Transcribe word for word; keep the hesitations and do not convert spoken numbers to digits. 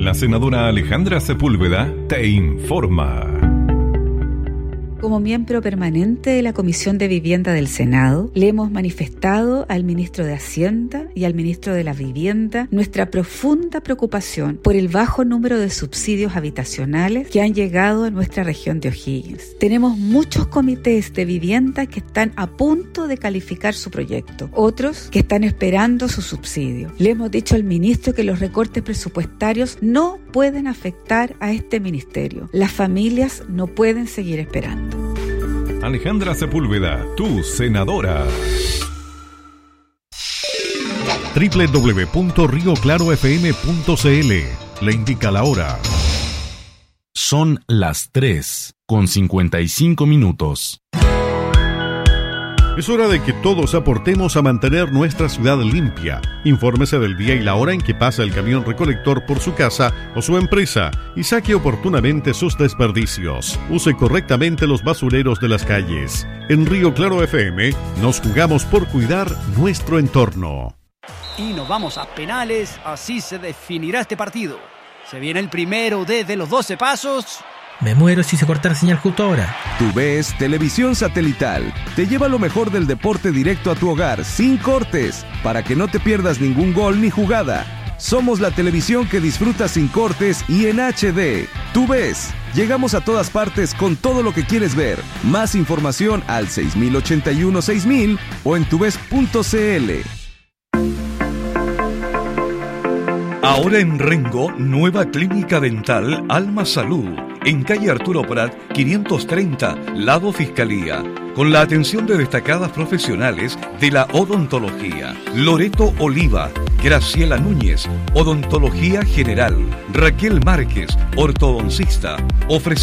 La senadora Alejandra Sepúlveda te informa. Como miembro permanente de la Comisión de Vivienda del Senado, le hemos manifestado al ministro de Hacienda y al ministro de la Vivienda nuestra profunda preocupación por el bajo número de subsidios habitacionales que han llegado a nuestra región de O'Higgins. Tenemos muchos comités de vivienda que están a punto de calificar su proyecto, otros que están esperando su subsidio. Le hemos dicho al ministro que los recortes presupuestarios no pueden afectar a este ministerio. Las familias no pueden seguir esperando. Alejandra Sepúlveda, tu senadora. doble u doble u doble u punto río claro f m punto c l le indica la hora. Son las tres con cincuenta y cinco minutos. Es hora de que todos aportemos a mantener nuestra ciudad limpia. Infórmese del día y la hora en que pasa el camión recolector por su casa o su empresa y saque oportunamente sus desperdicios. Use correctamente los basureros de las calles. En Río Claro F M nos jugamos por cuidar nuestro entorno. Y nos vamos a penales, así se definirá este partido. Se viene el primero desde los doce pasos. Me muero si se corta la señal justo ahora. TUVES Televisión Satelital te lleva lo mejor del deporte directo a tu hogar, sin cortes, para que no te pierdas ningún gol ni jugada. Somos la televisión que disfrutas sin cortes y en H D. TUVES. Llegamos a todas partes con todo lo que quieres ver. Más información al seis mil ochenta y uno seis mil o en tuves punto c l. Ahora en Rengo, nueva clínica dental Alma Salud, en calle Arturo Prat, quinientos treinta, Lado Fiscalía, con la atención de destacadas profesionales de la odontología. Loreto Oliva, Graciela Núñez, Odontología General, Raquel Márquez, ortodoncista, ofrece